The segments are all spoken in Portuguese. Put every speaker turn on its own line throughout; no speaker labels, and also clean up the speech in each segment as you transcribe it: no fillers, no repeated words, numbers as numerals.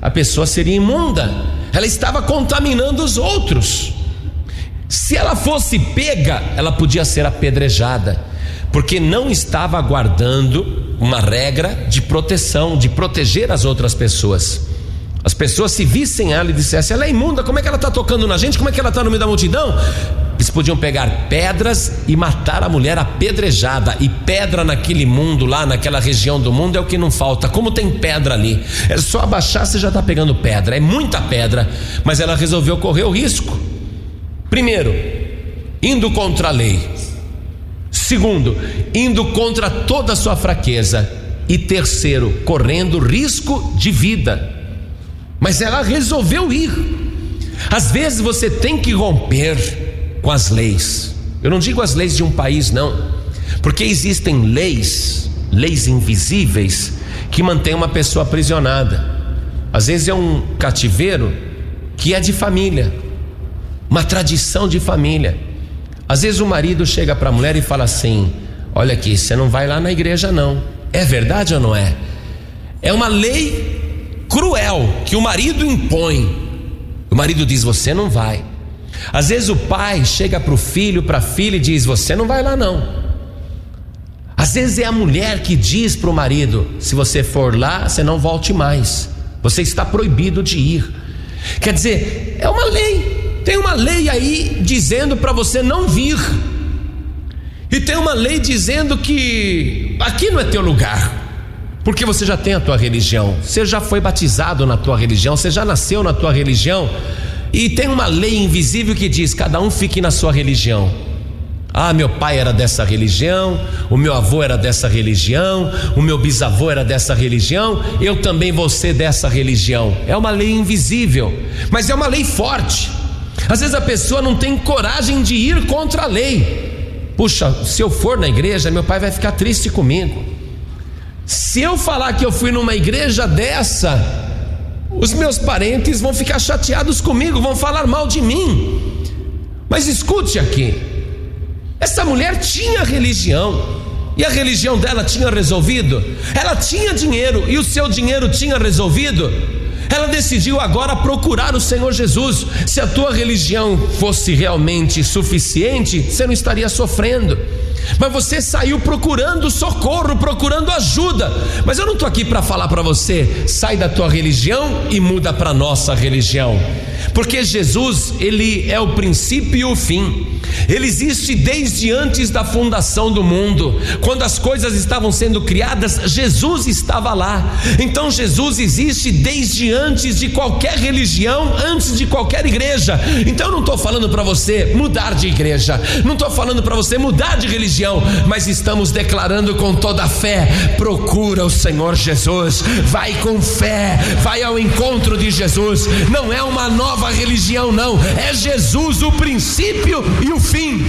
a pessoa seria imunda, ela estava contaminando os outros. Se ela fosse pega, ela podia ser apedrejada, porque não estava guardando uma regra de proteção, de proteger as outras pessoas. As pessoas se vissem ela e dissessem: ela é imunda, como é que ela está tocando na gente, como é que ela está no meio da multidão? Eles podiam pegar pedras e matar a mulher apedrejada. E pedra naquele mundo lá, naquela região do mundo, é o que não falta. Como tem pedra ali, é só abaixar, você já está pegando pedra, é muita pedra. Mas ela resolveu correr o risco. Primeiro, indo contra a lei. Segundo, indo contra toda a sua fraqueza. E terceiro, correndo risco de vida. Mas ela resolveu ir. Às vezes você tem que romper com as leis. Eu não digo as leis de um país, não, porque existem leis invisíveis que mantêm uma pessoa aprisionada. Às vezes é um cativeiro que é de família, uma tradição de família. Às vezes o marido chega para a mulher e fala assim: olha aqui, você não vai lá na igreja não. É verdade ou não é? É uma lei cruel que o marido impõe. O marido diz: você não vai. Às vezes o pai chega para o filho, para a filha, e diz: você não vai lá não. Às vezes é a mulher que diz para o marido: se você for lá, você não volte mais, você está proibido de ir. Quer dizer, é uma lei. Tem uma lei aí dizendo para você não vir, e tem uma lei dizendo que aqui não é teu lugar, porque você já tem a tua religião, você já foi batizado na tua religião, você já nasceu na tua religião. E tem uma lei invisível que diz: cada um fique na sua religião. Ah, meu pai era dessa religião, o meu avô era dessa religião, o meu bisavô era dessa religião, eu também vou ser dessa religião. É uma lei invisível, mas é uma lei forte. Às vezes a pessoa não tem coragem de ir contra a lei. Puxa, se eu for na igreja, meu pai vai ficar triste comigo. Se eu falar que eu fui numa igreja dessa, os meus parentes vão ficar chateados comigo, vão falar mal de mim. Mas escute aqui, essa mulher tinha religião, e a religião dela tinha resolvido. Ela tinha dinheiro, e o seu dinheiro tinha resolvido. Ela decidiu agora procurar o Senhor Jesus. Se a tua religião fosse realmente suficiente, você não estaria sofrendo. Mas você saiu procurando socorro, procurando ajuda. Mas eu não estou aqui para falar para você: sai da tua religião e muda para a nossa religião. Porque Jesus, ele é o princípio e o fim. Ele existe desde antes da fundação do mundo. Quando as coisas estavam sendo criadas, Jesus estava lá. Então Jesus existe desde antes de qualquer religião, antes de qualquer igreja. Então eu não estou falando para você mudar de igreja, não estou falando para você mudar de religião, mas estamos declarando com toda a fé: procura o Senhor Jesus, vai com fé, vai ao encontro de Jesus. Não é uma nova religião, não, é Jesus o princípio e o fim.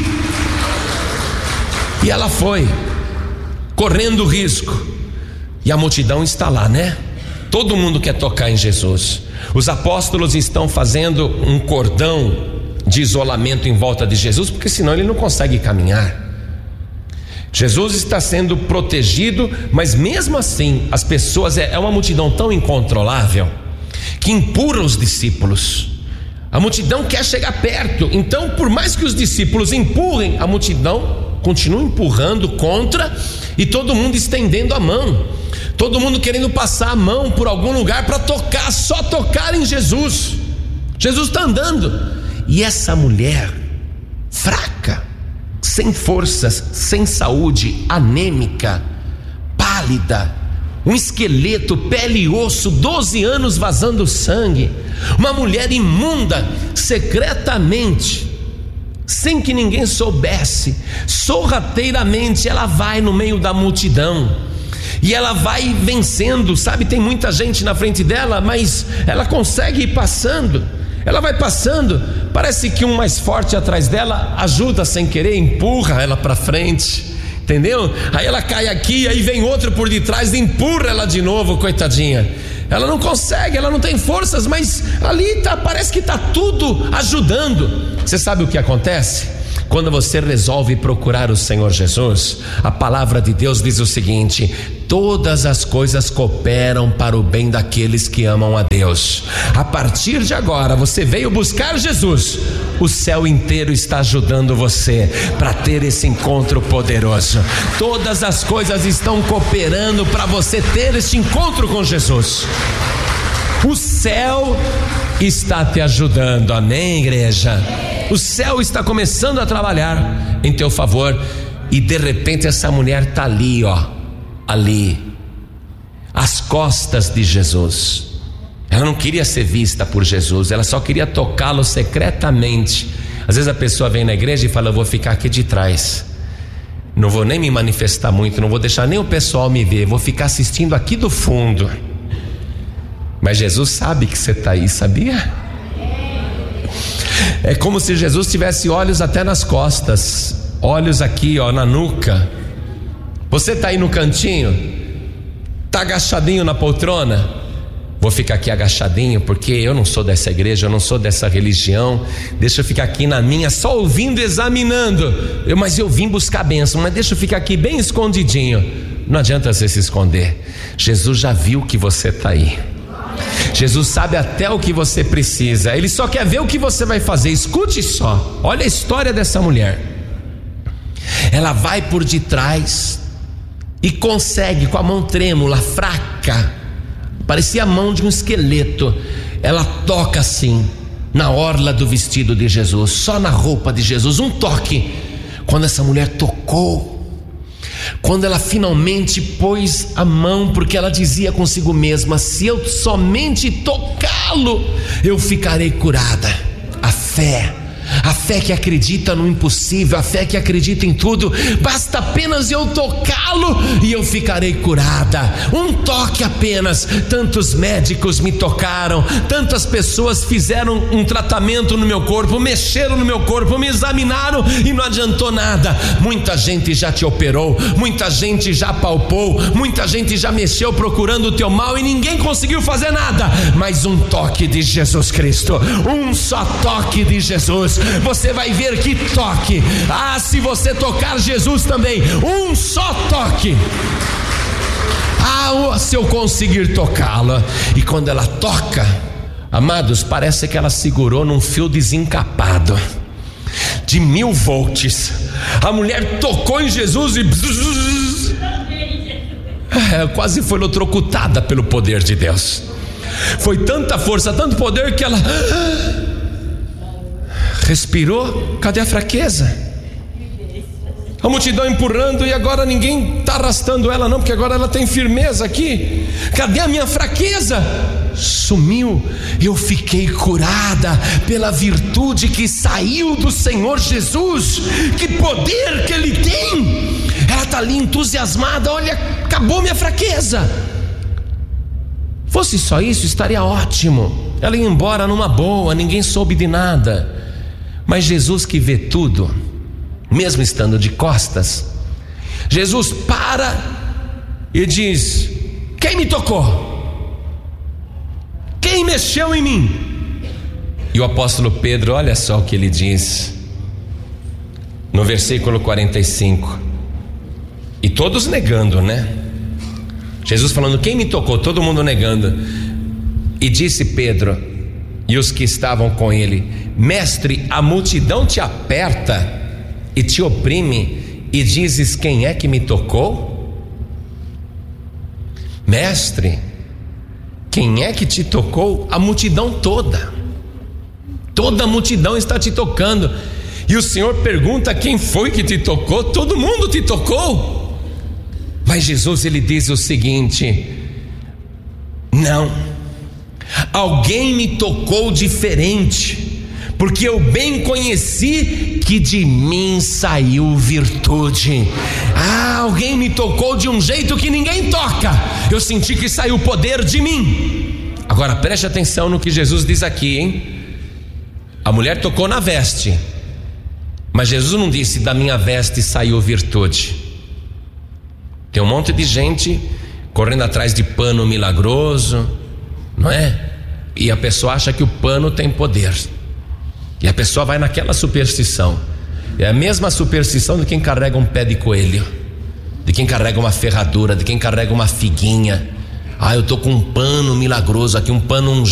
E ela foi correndo risco, e a multidão está lá, né? Todo mundo quer tocar em Jesus. Os apóstolos estão fazendo um cordão de isolamento em volta de Jesus, porque senão ele não consegue caminhar. Jesus está sendo protegido, mas mesmo assim as pessoas, é uma multidão tão incontrolável que empurra os discípulos. A multidão quer chegar perto, então por mais que os discípulos empurrem, a multidão continua empurrando contra, e todo mundo estendendo a mão, todo mundo querendo passar a mão por algum lugar para tocar, só tocar em Jesus. Jesus está andando, e essa mulher fraca, sem forças, sem saúde, anêmica, pálida, um esqueleto, pele e osso, 12 anos vazando sangue, uma mulher imunda, secretamente, sem que ninguém soubesse, sorrateiramente, ela vai no meio da multidão, e ela vai vencendo, sabe, tem muita gente na frente dela, mas ela consegue ir passando, ela vai passando, parece que um mais forte atrás dela ajuda sem querer, empurra ela para frente, entendeu? Aí ela cai aqui, aí vem outro por detrás e empurra ela de novo, coitadinha. Ela não consegue, ela não tem forças, mas ali parece que está tudo ajudando. Você sabe o que acontece? quando você resolve procurar o Senhor Jesus, a palavra de Deus diz o seguinte: todas as coisas cooperam para o bem daqueles que amam a Deus. A partir de agora, você veio buscar Jesus, o céu inteiro está ajudando você para ter esse encontro poderoso. Todas as coisas estão cooperando para você ter este encontro com Jesus. O céu está te ajudando, amém, igreja? O céu está começando a trabalhar em teu favor. E de repente essa mulher está ali, ali, às costas de Jesus. Ela não queria ser vista por Jesus, ela só queria tocá-lo secretamente. Às vezes a pessoa vem na igreja e fala: eu vou ficar aqui de trás, não vou nem me manifestar muito, não vou deixar nem o pessoal me ver, vou ficar assistindo aqui do fundo. Mas Jesus sabe que você está aí, sabia? É como se Jesus tivesse olhos até nas costas, olhos aqui, na nuca. Você está aí no cantinho, está agachadinho na poltrona. Vou ficar aqui agachadinho porque eu não sou dessa igreja, eu não sou dessa religião. Deixa eu ficar aqui na minha, só ouvindo, examinando. Mas eu vim buscar bênção, mas deixa eu ficar aqui bem escondidinho. Não adianta você se esconder. Jesus já viu que você está aí. Jesus sabe até o que você precisa. Ele só quer ver o que você vai fazer. Escute só, olha a história dessa mulher. Ela vai por detrás e consegue, com a mão trêmula, fraca, parecia a mão de um esqueleto, ela toca assim na orla do vestido de Jesus, só na roupa de Jesus, um toque. Quando essa mulher tocou, quando ela finalmente pôs a mão, porque ela dizia consigo mesma: se eu somente tocá-lo, eu ficarei curada. A fé que acredita no impossível, a fé que acredita em tudo. Basta apenas eu tocá-lo e eu ficarei curada. Um toque apenas. Tantos médicos me tocaram, tantas pessoas fizeram um tratamento no meu corpo, mexeram no meu corpo, me examinaram e não adiantou nada. Muita gente já te operou, muita gente já palpou, muita gente já mexeu procurando o teu mal e ninguém conseguiu fazer nada. Mas um toque de Jesus Cristo, um só toque de Jesus, você vai ver que toque. Se você tocar Jesus também, um só toque. Se eu conseguir tocá-la. E quando ela toca, amados, parece que ela segurou num fio desencapado de 1000 volts. A mulher tocou em Jesus e quase foi eletrocutada pelo poder de Deus. Foi tanta força, tanto poder que ela respirou. Cadê a fraqueza? A multidão empurrando e agora ninguém está arrastando ela não, porque agora ela tem firmeza aqui. Cadê a minha fraqueza? Sumiu. Eu fiquei curada pela virtude que saiu do Senhor Jesus. Que poder que Ele tem. Ela está ali entusiasmada. Olha, acabou minha fraqueza. Fosse só isso, estaria ótimo. Ela ia embora numa boa, ninguém soube de nada. Mas Jesus, que vê tudo, mesmo estando de costas, Jesus para e diz: quem me tocou? Quem mexeu em mim? E o apóstolo Pedro, olha só o que ele diz no versículo 45. E todos negando, né? Jesus falando: quem me tocou? Todo mundo negando. E disse Pedro e os que estavam com ele: mestre, a multidão te aperta e te oprime e dizes: quem é que me tocou? Mestre, quem é que te tocou? A multidão toda a multidão está te tocando. E o Senhor pergunta: quem foi que te tocou? Todo mundo te tocou. Mas Jesus, ele diz o seguinte: não, alguém me tocou diferente, porque eu bem conheci que de mim saiu virtude. Alguém me tocou de um jeito que ninguém toca. Eu senti que saiu poder de mim. Agora preste atenção no que Jesus diz aqui, hein? A mulher tocou na veste, mas Jesus não disse: da minha veste saiu virtude. Tem um monte de gente correndo atrás de pano milagroso, não é? E a pessoa acha que o pano tem poder, e a pessoa vai naquela superstição: É a mesma superstição de quem carrega um pé de coelho, de quem carrega uma ferradura, de quem carrega uma figuinha. Eu tô com um pano milagroso aqui, um pano ungido.